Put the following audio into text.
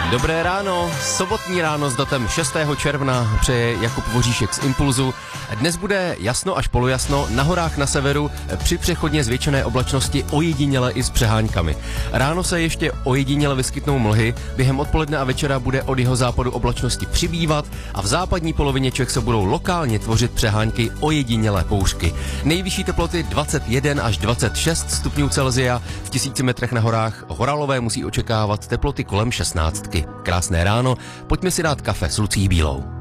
Dobré ráno, sobotní ráno s datem 6. června přeje Jakub Voříšek z Impulzu. Dnes bude jasno až polojasno, na horách na severu při přechodně zvětšené oblačnosti ojediněle i s přeháňkami. Ráno se ještě ojediněle vyskytnou mlhy, během odpoledne a večera bude od jihozápadu oblačnosti přibývat a v západní polovině Čech se budou lokálně tvořit přeháňky ojedinělé bouřky. Nejvyšší teploty 21 až 26 stupňů Celsia, v 1000 metrech na horách horalové musí očekávat teploty kolem 16. Krásné ráno, pojďme si dát kafe s Lucí Bílou.